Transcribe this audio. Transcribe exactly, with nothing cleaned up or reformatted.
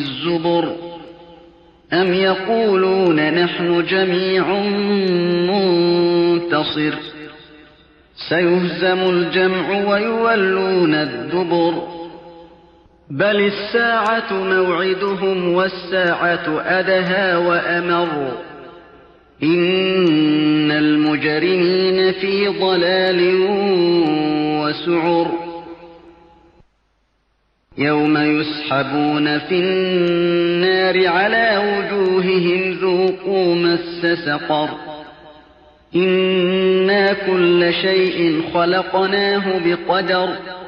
الزبر أم يقولون نحن جميع منتصر سيهزم الجمع ويولون الدبر بل الساعة موعدهم والساعة أدهى وأمر إن المجرمين في ضلال وسعر يوم يسحبون في النار على وجوههم ذوقوا مس سقر إنا كل شيء خلقناه بقدر